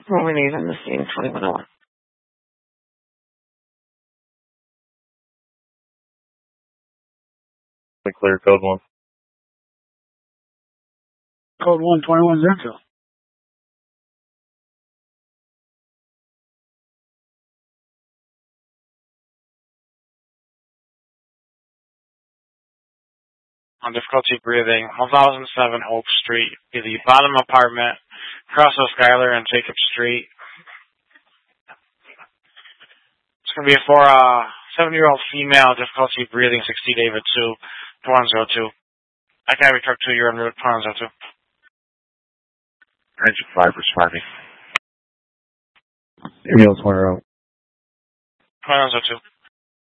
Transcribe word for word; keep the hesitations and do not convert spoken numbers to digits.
What we need on the scene, twenty-one oh one. Clear code one. Code one, twenty-one Central. On difficulty breathing, one thousand seven Hope Street, be the bottom apartment, across Schuyler and Jacob Street. It's going to be for a seven-year-old female, difficulty breathing, sixty David two, twenty-one oh two. I can have you truck two, you're on route twenty-one oh two. Engine five responding. Emil twenty oh. twenty-one oh two.